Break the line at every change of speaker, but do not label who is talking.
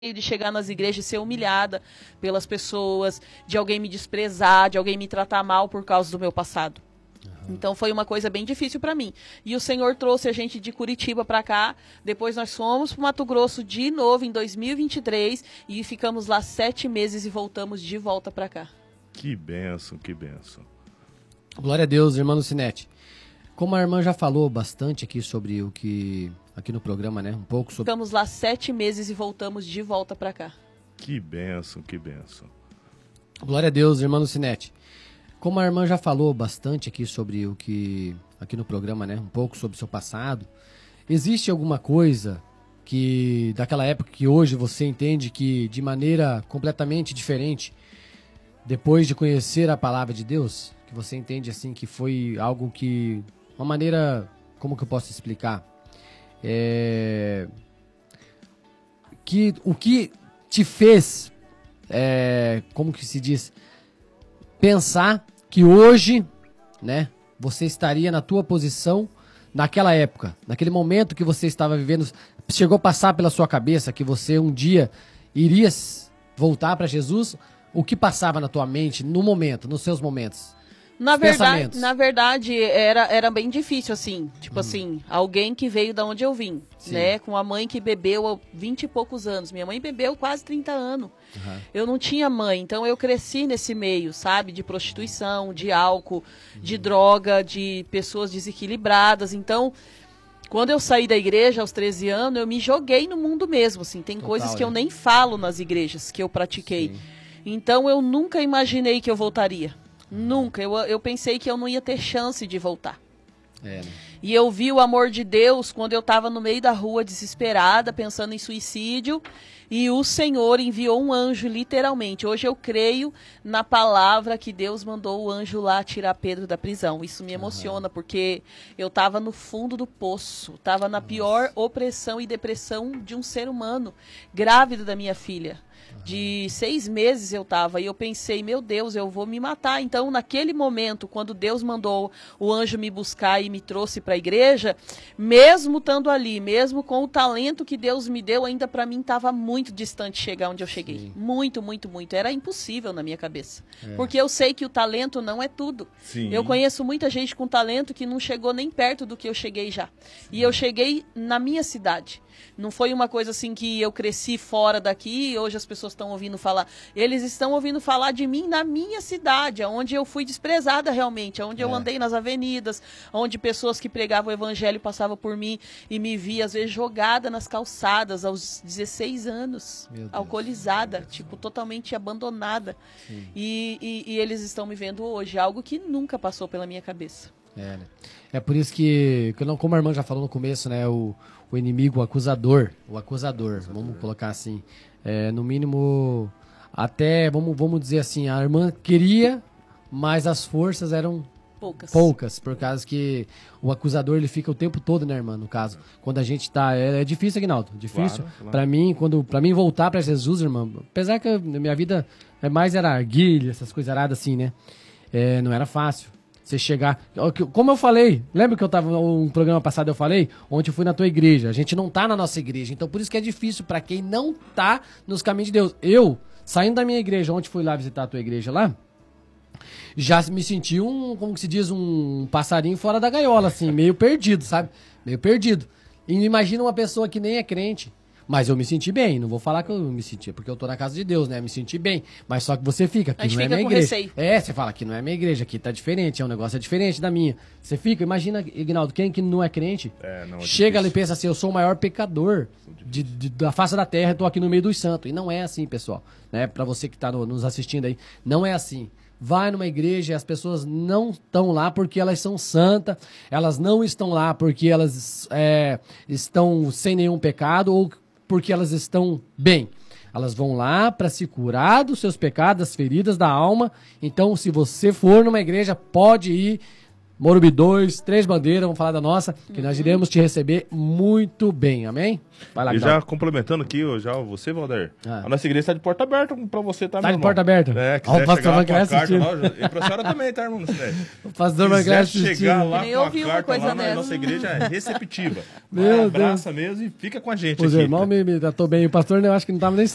de chegar nas igrejas e ser humilhada pelas pessoas, de alguém me desprezar, de alguém me tratar mal por causa do meu passado. Então foi uma coisa bem difícil para mim. E o Senhor trouxe a gente de Curitiba para cá, depois nós fomos para Mato Grosso de novo em 2023 e ficamos lá 7 meses e voltamos de volta para cá.
Que bênção, que bênção.
Glória a Deus, irmã Lucinete. Como a irmã já falou bastante aqui sobre o que... aqui no programa, né? Um pouco sobre...
Ficamos lá 7 meses e voltamos de volta para cá.
Que bênção, que bênção.
Glória a Deus, irmã Lucinete. Como a irmã já falou bastante aqui sobre o que... aqui no programa, né? Um pouco sobre o seu passado. Existe alguma coisa que... daquela época que hoje você entende que de maneira completamente diferente, depois de conhecer a palavra de Deus, que você entende assim que foi algo que... uma maneira... como que eu posso explicar? Que o que te fez, como que se diz, pensar que hoje, né, você estaria na tua posição naquela época, naquele momento que você estava vivendo, chegou a passar pela sua cabeça que você um dia iria voltar para Jesus? O que passava na tua mente no momento, nos seus momentos?
Na verdade, era bem difícil, assim. Tipo assim, alguém que veio da onde eu vim, né? Com a mãe que bebeu há 20 e poucos anos. Minha mãe bebeu quase 30 anos. Eu não tinha mãe, então eu cresci nesse meio, sabe? De prostituição, de álcool, de droga, de pessoas desequilibradas. Então, quando eu saí da igreja aos 13 anos, eu me joguei no mundo mesmo, assim. Tem coisas que eu nem falo nas igrejas que eu pratiquei. Sim. Então, eu nunca imaginei que eu voltaria. Nunca. Eu pensei que eu não ia ter chance de voltar. Né? E eu vi o amor de Deus quando eu estava no meio da rua, desesperada, pensando em suicídio. E o Senhor enviou um anjo, literalmente. Hoje eu creio na palavra que Deus mandou o anjo lá tirar Pedro da prisão. Isso me emociona, porque eu estava no fundo do poço. Estava na pior opressão e depressão de um ser humano. Grávida da minha filha. De 6 meses eu estava e eu pensei, meu Deus, eu vou me matar. Então, naquele momento, quando Deus mandou o anjo me buscar e me trouxe para a igreja, mesmo estando ali, mesmo com o talento que Deus me deu, ainda para mim estava muito distante chegar onde eu cheguei. Sim. Muito, muito, muito. Era impossível na minha cabeça. Porque eu sei que o talento não é tudo. Sim. Eu conheço muita gente com talento que não chegou nem perto do que eu cheguei já. Sim. E eu cheguei na minha cidade. Não foi uma coisa assim que eu cresci fora daqui e hoje as pessoas estão ouvindo falar. Eles estão ouvindo falar de mim na minha cidade, onde eu fui desprezada realmente, onde eu andei nas avenidas, onde pessoas que pregavam o evangelho passavam por mim e me via, às vezes, jogada nas calçadas aos 16 anos, alcoolizada, tipo, totalmente abandonada. E eles estão me vendo hoje, algo que nunca passou pela minha cabeça.
É por isso que como a irmã já falou no começo, né, o inimigo, o acusador, vamos colocar assim, no mínimo, até, vamos dizer assim, a irmã queria, mas as forças eram poucas, por causa que o acusador, ele fica o tempo todo, né, irmã, no caso, quando a gente tá, é difícil, Aguinaldo, difícil, claro. Pra mim voltar pra Jesus, irmã, apesar que a minha vida mais era arguilha, essas coisas aradas assim, né, não era fácil. Você chegar... Como eu falei, lembra que eu tava no programa passado, eu falei? Ontem eu fui na tua igreja. A gente não tá na nossa igreja. Então, por isso que é difícil pra quem não tá nos caminhos de Deus. Eu, saindo da minha igreja, ontem fui lá visitar a tua igreja lá, já me senti como que se diz, um passarinho fora da gaiola, assim, meio perdido, sabe? Meio perdido. E imagina uma pessoa que nem é crente. Mas eu me senti bem, não vou falar que eu me senti, porque eu tô na casa de Deus, né? Me senti bem. Mas só que você fica, aqui não é minha igreja. Receio. Você fala, aqui não é minha igreja, aqui tá diferente, um negócio diferente da minha. Você fica, imagina, Ignaldo, quem que não é crente, chega ali e pensa assim, eu sou o maior pecador da face da terra, eu tô aqui no meio dos santos. E não é assim, pessoal, né? Pra você que tá nos assistindo aí, não é assim. Vai numa igreja e as pessoas não estão lá porque elas são santas, elas não estão lá porque elas estão sem nenhum pecado ou porque elas estão bem. Elas vão lá para se curar dos seus pecados, das feridas da alma. Então, se você for numa igreja, pode ir. Morumbi 2, 3 bandeiras, vamos falar da nossa, que nós iremos te receber muito bem, amém?
Vai lá, e já complementando aqui, você, Valder, a nossa igreja está de porta aberta para você, tá,
Tá de porta aberta?
Quiser chegar lá com a carta lá, e para a senhora também, tá, irmão?
O pastor vai
quiser chegar lá com a carta lá,
na
nossa igreja é receptiva.
Meu
abraça mesmo e fica com a gente
aqui. Os irmãos me tratou bem, o pastor eu acho que não estava nem